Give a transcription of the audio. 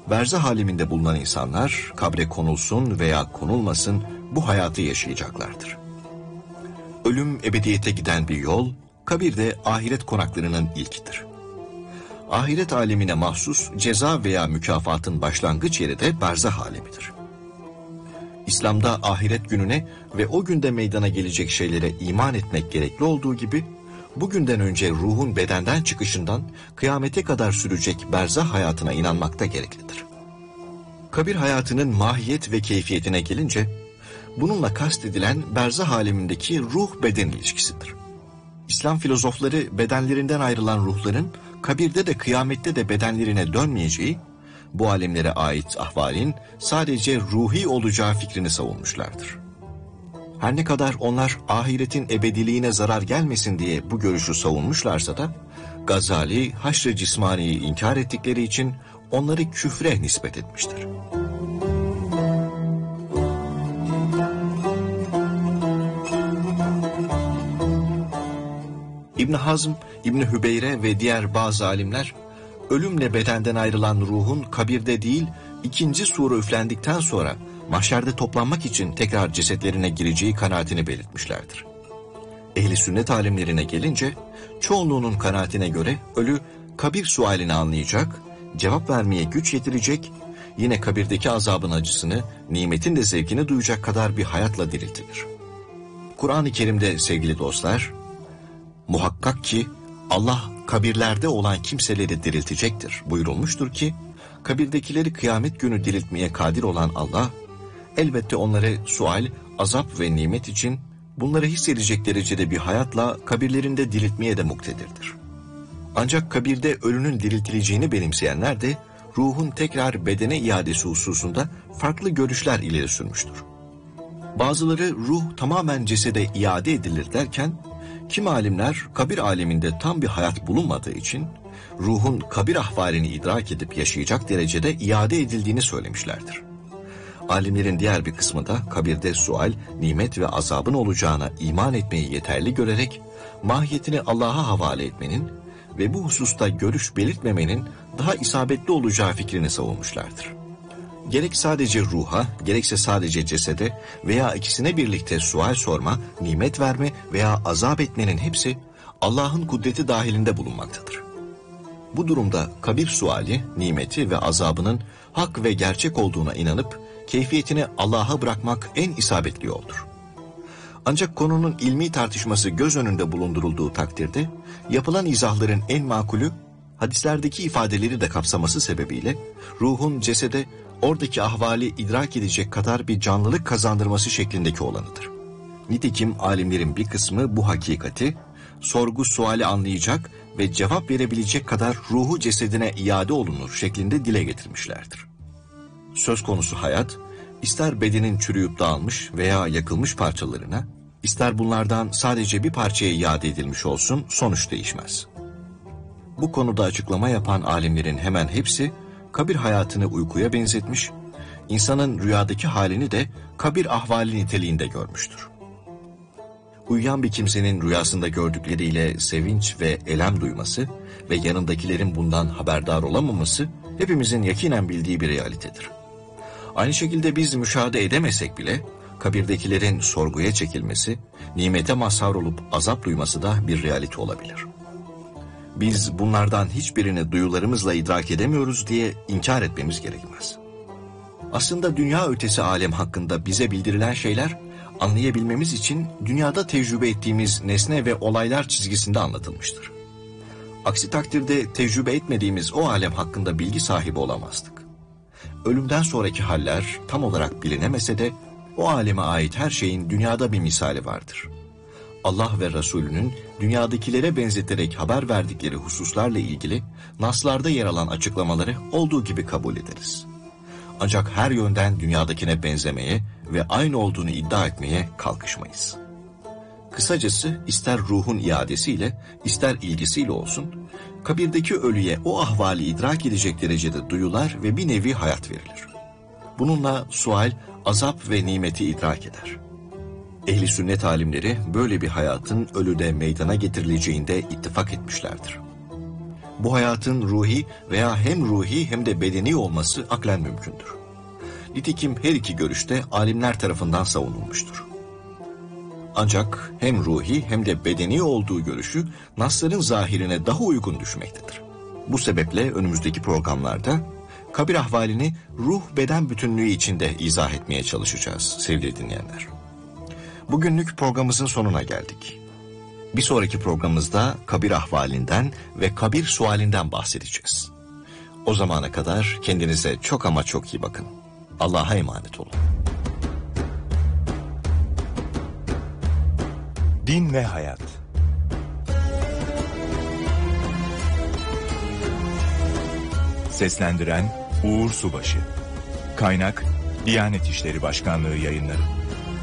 berzah aleminde bulunan insanlar kabre konulsun veya konulmasın bu hayatı yaşayacaklardır. Ölüm ebediyete giden bir yol, kabir de ahiret konaklarının ilkidir. Ahiret alemine mahsus ceza veya mükafatın başlangıç yeri de berzah alemidir. İslam'da ahiret gününe ve o günde meydana gelecek şeylere iman etmek gerekli olduğu gibi, bugünden önce ruhun bedenden çıkışından kıyamete kadar sürecek berzah hayatına inanmak da gereklidir. Kabir hayatının mahiyet ve keyfiyetine gelince, bununla kastedilen berzah alemindeki ruh-beden ilişkisidir. İslam filozofları bedenlerinden ayrılan ruhların kabirde de kıyamette de bedenlerine dönmeyeceği, bu alemlere ait ahvalin sadece ruhi olacağı fikrini savunmuşlardır. Her ne kadar onlar ahiretin ebediliğine zarar gelmesin diye bu görüşü savunmuşlarsa da, Gazali haşr-ı cismaniyi inkar ettikleri için onları küfre nispet etmiştir. İbn Hazm, İbn Hübeyre ve diğer bazı alimler, ölümle bedenden ayrılan ruhun kabirde değil, ikinci sura üflendikten sonra mahşerde toplanmak için tekrar cesetlerine gireceği kanaatini belirtmişlerdir. Ehli sünnet alimlerine gelince, çoğunluğunun kanaatine göre ölü kabir sualini anlayacak, cevap vermeye güç yetirecek, yine kabirdeki azabın acısını, nimetin de zevkini duyacak kadar bir hayatla diriltilir. Kur'an-ı Kerim'de sevgili dostlar, muhakkak ki Allah kabirlerde olan kimseleri diriltecektir buyurulmuştur ki, kabirdekileri kıyamet günü diriltmeye kadir olan Allah, elbette onları sual, azap ve nimet için bunları hissedecek derecede bir hayatla kabirlerinde diriltmeye de muktedirdir. Ancak kabirde ölünün diriltileceğini benimseyenler de ruhun tekrar bedene iadesi hususunda farklı görüşler ileri sürmüştür. Bazıları ruh tamamen cesede iade edilir derken, kimi alimler kabir aleminde tam bir hayat bulunmadığı için ruhun kabir ahvalini idrak edip yaşayacak derecede iade edildiğini söylemişlerdir. Alimlerin diğer bir kısmı da kabirde sual, nimet ve azabın olacağına iman etmeyi yeterli görerek mahiyetini Allah'a havale etmenin ve bu hususta görüş belirtmemenin daha isabetli olacağı fikrini savunmuşlardır. Gerek sadece ruha, gerekse sadece cesede veya ikisine birlikte sual sorma, nimet verme veya azap etmenin hepsi Allah'ın kudreti dahilinde bulunmaktadır. Bu durumda kabir suali, nimeti ve azabının hak ve gerçek olduğuna inanıp keyfiyetini Allah'a bırakmak en isabetli yoldur. Ancak konunun ilmi tartışması göz önünde bulundurulduğu takdirde yapılan izahların en makulü, hadislerdeki ifadeleri de kapsaması sebebiyle ruhun cesede oradaki ahvali idrak edecek kadar bir canlılık kazandırması şeklindeki olanıdır. Nitekim alimlerin bir kısmı bu hakikati, sorgu suali anlayacak ve cevap verebilecek kadar ruhu cesedine iade olunur şeklinde dile getirmişlerdir. Söz konusu hayat, ister bedenin çürüyüp dağılmış veya yakılmış parçalarına, ister bunlardan sadece bir parçaya iade edilmiş olsun, sonuç değişmez. Bu konuda açıklama yapan alimlerin hemen hepsi, kabir hayatını uykuya benzetmiş, insanın rüyadaki halini de kabir ahvali niteliğinde görmüştür. Uyuyan bir kimsenin rüyasında gördükleriyle sevinç ve elem duyması ve yanındakilerin bundan haberdar olamaması hepimizin yakinen bildiği bir realitedir. Aynı şekilde biz müşahede edemesek bile kabirdekilerin sorguya çekilmesi, nimete mazhar olup azap duyması da bir realite olabilir. Biz bunlardan hiçbirini duyularımızla idrak edemiyoruz diye inkar etmemiz gerekmez. Aslında dünya ötesi alem hakkında bize bildirilen şeyler, anlayabilmemiz için dünyada tecrübe ettiğimiz nesne ve olaylar çizgisinde anlatılmıştır. Aksi takdirde tecrübe etmediğimiz o alem hakkında bilgi sahibi olamazdık. Ölümden sonraki haller tam olarak bilinemese de o aleme ait her şeyin dünyada bir misali vardır. Allah ve Resulünün dünyadakilere benzeterek haber verdikleri hususlarla ilgili naslarda yer alan açıklamaları olduğu gibi kabul ederiz. Ancak her yönden dünyadakine benzemeye ve aynı olduğunu iddia etmeye kalkışmayız. Kısacası ister ruhun iadesiyle, ister ilgisiyle olsun, kabirdeki ölüye o ahvali idrak edecek derecede duyular ve bir nevi hayat verilir. Bununla sual, azap ve nimeti idrak eder. Ehli sünnet alimleri böyle bir hayatın ölüde meydana getirileceğinde ittifak etmişlerdir. Bu hayatın ruhi veya hem ruhi hem de bedeni olması aklen mümkündür. Nitekim her iki görüşte alimler tarafından savunulmuştur. Ancak hem ruhi hem de bedeni olduğu görüşü nasların zahirine daha uygun düşmektedir. Bu sebeple önümüzdeki programlarda kabir ahvalini ruh-beden bütünlüğü içinde izah etmeye çalışacağız sevgili dinleyenler. Bugünlük programımızın sonuna geldik. Bir sonraki programımızda kabir ahvalinden ve kabir sualinden bahsedeceğiz. O zamana kadar kendinize çok ama çok iyi bakın. Allah'a emanet olun. Din ve Hayat. Seslendiren Uğur Subaşı. Kaynak Diyanet İşleri Başkanlığı Yayınları.